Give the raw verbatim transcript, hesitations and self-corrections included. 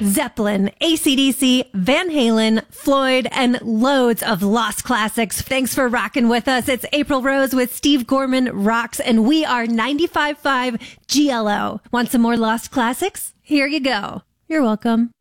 Zeppelin, A C D C, Van Halen, Floyd, and loads of lost classics. Thanks for rocking with us. It's April Rose with Steve Gorman Rocks, and we are ninety-five point five G L O. Want some more lost classics? Here you go. You're welcome.